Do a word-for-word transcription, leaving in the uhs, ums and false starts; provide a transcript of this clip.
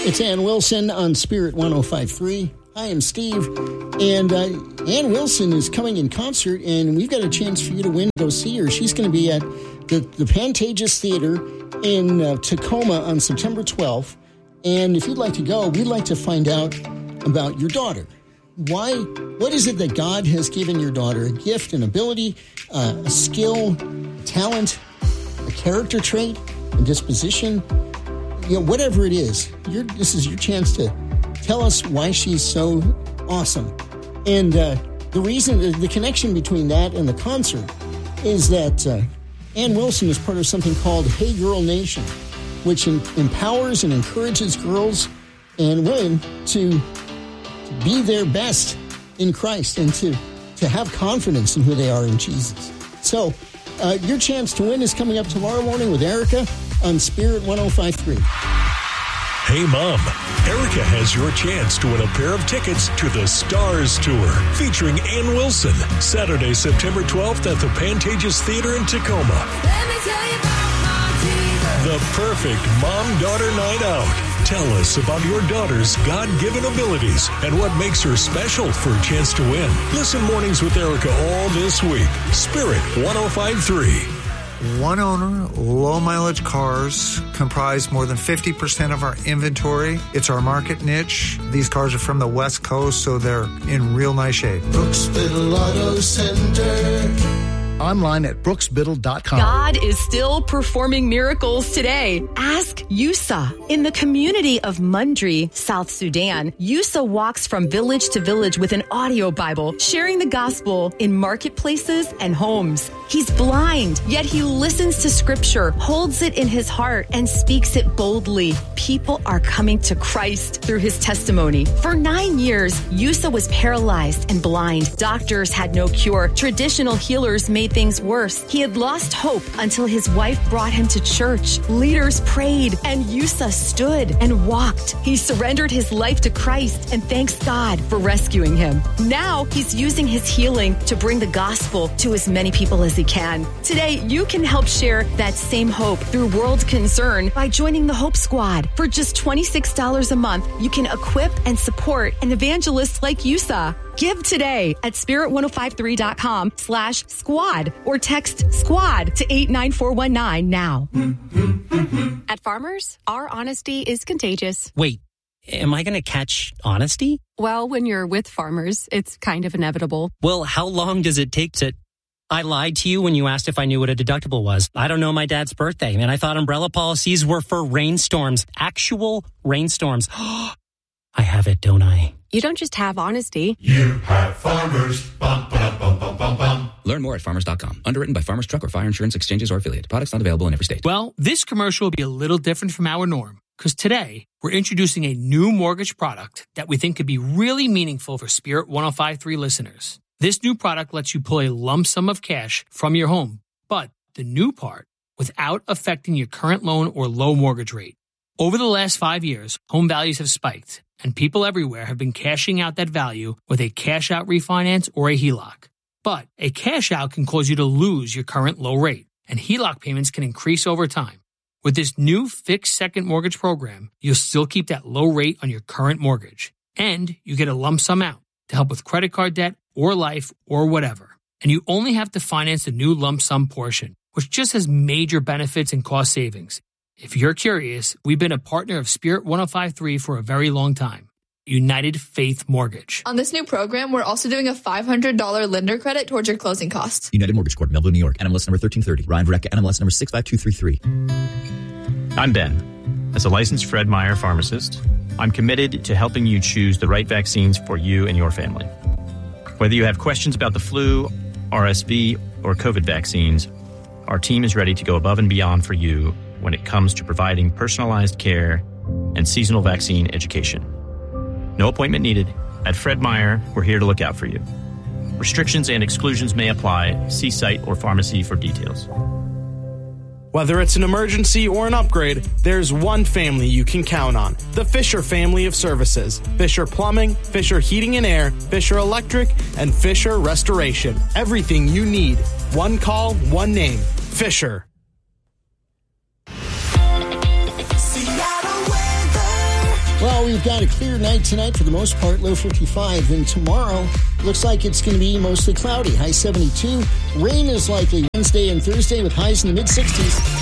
It's Ann Wilson on Spirit one oh five point three. Hi, I'm Steve. And uh, Ann Wilson is coming in concert, and we've got a chance for you to win. Go see her. She's going to be at the, the Pantages Theater in uh, Tacoma on September twelfth. And if you'd like to go, we'd like to find out about your daughter. Why? What is it that God has given your daughter? A gift, an ability, uh, a skill, a talent, a character trait, a disposition? You know, whatever it is, you're, this is your chance to tell us why she's so awesome. And uh, the reason, the, the connection between that and the concert is that uh, Ann Wilson is part of something called Hey Girl Nation, which em- empowers and encourages girls and women to, to be their best in Christ and to, to have confidence in who they are in Jesus. So uh, your chance to win is coming up tomorrow morning with Erica on Spirit one oh five point three. Hey, Mom. Erica has your chance to win a pair of tickets to the Stars Tour featuring Ann Wilson, Saturday, September twelfth at the Pantages Theater in Tacoma. Let me tell you about my Jesus. The perfect mom-daughter night out. Tell us about your daughter's God-given abilities and what makes her special for a chance to win. Listen mornings with Erica all this week. Spirit one oh five point three. One owner, low-mileage cars comprise more than fifty percent of our inventory. It's our market niche. These cars are from the West Coast, so they're in real nice shape. Brooksville Auto Center. Online at brooks biddle dot com. God is still performing miracles today. Ask Yusa. In the community of Mundri, South Sudan, Yusa walks from village to village with an audio Bible, sharing the gospel in marketplaces and homes. He's blind, yet he listens to scripture, holds it in his heart, and speaks it boldly. People are coming to Christ through his testimony. For nine years, Yusa was paralyzed and blind. Doctors had no cure. Traditional healers made things worse. He had lost hope until his wife brought him to church. Leaders prayed, and Yusa stood and walked. He surrendered his life to Christ and thanks God for rescuing him. Now he's using his healing to bring the gospel to as many people as he can. Today, you can help share that same hope through World Concern by joining the Hope Squad. For just twenty-six dollars a month, you can equip and support an evangelist like Yusa. Give today at spirit ten fifty-three dot com slash squad or text squad to eight nine four one nine now. At Farmers, our honesty is contagious. Wait, am I going to catch honesty? Well, when you're with Farmers, it's kind of inevitable. Well, how long does it take to... I lied to you when you asked if I knew what a deductible was. I don't know my dad's birthday, and I thought umbrella policies were for rainstorms. Actual rainstorms. I have it, don't I? You don't just have honesty. You have Farmers. Bum, ba, bum, bum, bum, bum. Learn more at farmers dot com. Underwritten by Farmers Truck or Fire Insurance Exchanges or Affiliate. Products not available in every state. Well, this commercial will be a little different from our norm, because today we're introducing a new mortgage product that we think could be really meaningful for Spirit one oh five point three listeners. This new product lets you pull a lump sum of cash from your home, but the new part, without affecting your current loan or low mortgage rate. Over the last five years, home values have spiked, and people everywhere have been cashing out that value with a cash-out refinance or a H E L O C. But a cash-out can cause you to lose your current low rate, and H E L O C payments can increase over time. With this new fixed second mortgage program, you'll still keep that low rate on your current mortgage, and you get a lump sum out to help with credit card debt or life or whatever. And you only have to finance the new lump sum portion, which just has major benefits and cost savings. If you're curious, we've been a partner of Spirit one oh five point three for a very long time. United Faith Mortgage. On this new program, we're also doing a five hundred dollars lender credit towards your closing costs. United Mortgage Corp, Melville, New York. N M L S number thirteen thirty. Ryan Verrecka, N M L S number six five two three three. I'm Ben. As a licensed Fred Meyer pharmacist, I'm committed to helping you choose the right vaccines for you and your family. Whether you have questions about the flu, R S V, or COVID vaccines, our team is ready to go above and beyond for you when it comes to providing personalized care and seasonal vaccine education. No appointment needed. At Fred Meyer, we're here to look out for you. Restrictions and exclusions may apply. See site or pharmacy for details. Whether it's an emergency or an upgrade, there's one family you can count on. The Fisher family of services. Fisher Plumbing, Fisher Heating and Air, Fisher Electric, and Fisher Restoration. Everything you need. One call, one name. Fisher. Seattle weather. Well, we've got a clear night tonight for the most part, low fifty-five. And tomorrow, looks like it's going to be mostly cloudy, high seventy-two. Rain is likely Wednesday and Thursday with highs in the mid-sixties.